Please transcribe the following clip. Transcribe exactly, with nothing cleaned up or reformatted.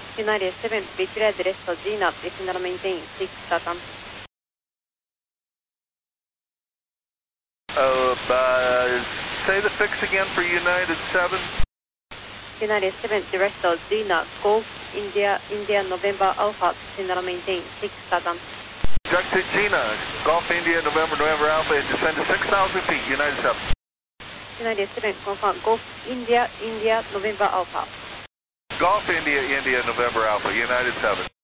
United seven, be cleared rest G nav, descend and maintain six Saturn. Uh, uh, say the fix again for United seven. United seven, rest G nav, Golf, India, India, November, Alpha, descend and maintain six Saturn. Direct to Gina, Golf, India, November, November, Alpha, and descend to six thousand feet, United seven. United seven, confirm, Golf, India, India, November, Alpha. Golf, India, India, November, Alpha, United seven.